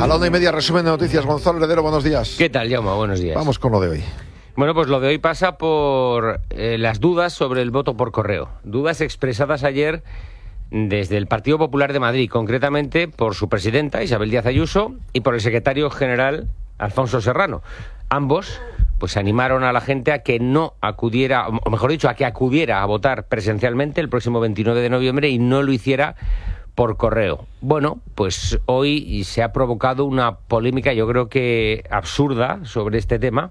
A la 1:30, resumen de noticias. Gonzalo Heredero, buenos días. ¿Qué tal, Jaume? Buenos días. Vamos con lo de hoy. Bueno, pues lo de hoy pasa por las dudas sobre el voto por correo. Dudas expresadas ayer desde el Partido Popular de Madrid, concretamente por su presidenta, Isabel Díaz Ayuso, y por el secretario general, Alfonso Serrano. Ambos pues animaron a la gente a que no acudiera, o mejor dicho, a que acudiera a votar presencialmente el próximo 29 de noviembre y no lo hiciera por correo. Bueno, pues hoy se ha provocado una polémica, yo creo que absurda, sobre este tema,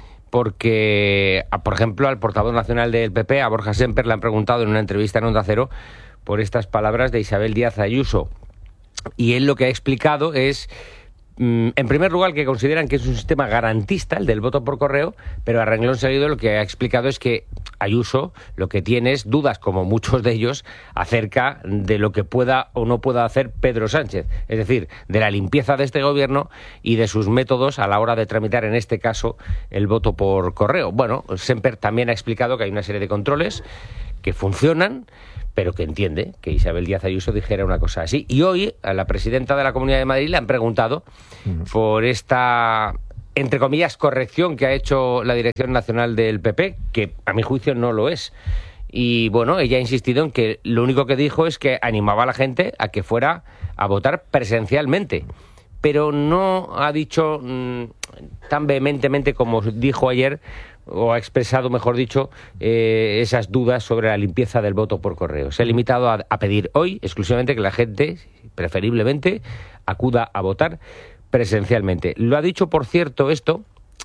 porque, por ejemplo, al portavoz nacional del PP, a Borja Semper, le han preguntado en una entrevista en Onda Cero por estas palabras de Isabel Díaz Ayuso. Y él lo que ha explicado es, en primer lugar, que consideran que es un sistema garantista, el del voto por correo, pero a renglón seguido lo que ha explicado es que Ayuso lo que tiene es dudas, como muchos de ellos, acerca de lo que pueda o no pueda hacer Pedro Sánchez, es decir, de la limpieza de este gobierno y de sus métodos a la hora de tramitar, en este caso, el voto por correo. Bueno, Semper también ha explicado que hay una serie de controles que funcionan, pero que entiende que Isabel Díaz Ayuso dijera una cosa así. Y hoy a la presidenta de la Comunidad de Madrid le han preguntado por esta, entre comillas, corrección que ha hecho la Dirección Nacional del PP, que a mi juicio no lo es. Y bueno, ella ha insistido en que lo único que dijo es que animaba a la gente a que fuera a votar presencialmente, pero no ha dicho tan vehementemente como dijo ayer, o ha expresado, mejor dicho, esas dudas sobre la limpieza del voto por correo. Se ha limitado a pedir hoy exclusivamente que la gente, preferiblemente, acuda a votar presencialmente. Lo ha dicho, por cierto, esto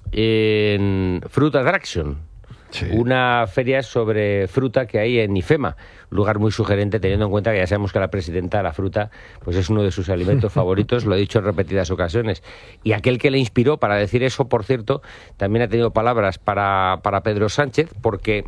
en Fruit Attraction, sí, una feria sobre fruta que hay en IFEMA, lugar muy sugerente teniendo en cuenta que ya sabemos que la presidenta, la fruta, pues es uno de sus alimentos favoritos, lo ha dicho en repetidas ocasiones. Y aquel que le inspiró para decir eso, por cierto, también ha tenido palabras para Pedro Sánchez, porque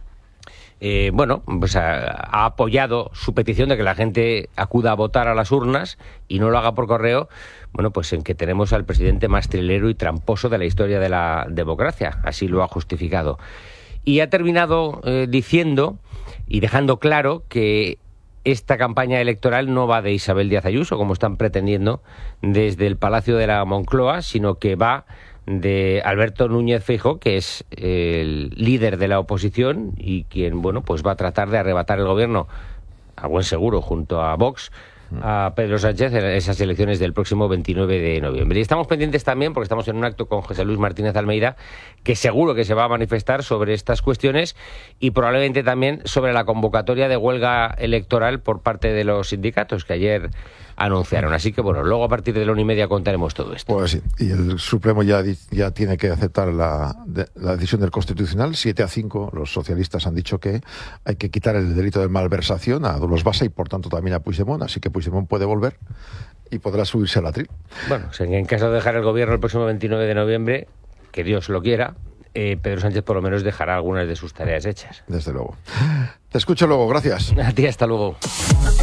bueno, pues ha apoyado su petición de que la gente acuda a votar a las urnas y no lo haga por correo. Bueno, pues en que tenemos al presidente más trilero y tramposo de la historia de la democracia, así lo ha justificado. Y ha terminado diciendo y dejando claro que esta campaña electoral no va de Isabel Díaz Ayuso, como están pretendiendo desde el Palacio de la Moncloa, sino que va de Alberto Núñez Feijóo, que es el líder de la oposición y quien, bueno, pues va a tratar de arrebatar el gobierno, a buen seguro, junto a Vox, a Pedro Sánchez en esas elecciones del próximo 29 de noviembre. Y estamos pendientes también, porque estamos en un acto con José Luis Martínez Almeida, que seguro que se va a manifestar sobre estas cuestiones y probablemente también sobre la convocatoria de huelga electoral por parte de los sindicatos que ayer anunciaron. Así que, bueno, luego a partir de la 1:30 contaremos todo esto. Pues sí, y el Supremo ya tiene que aceptar la decisión del Constitucional. 7-5, los socialistas han dicho que hay que quitar el delito de malversación a Dolors Bassa y, por tanto, también a Puigdemont. Así que Puigdemont puede volver y podrá subirse al atril. Bueno, en caso de dejar el gobierno el próximo 29 de noviembre, que Dios lo quiera, Pedro Sánchez por lo menos dejará algunas de sus tareas hechas. Desde luego. Te escucho luego, gracias. A ti, hasta luego.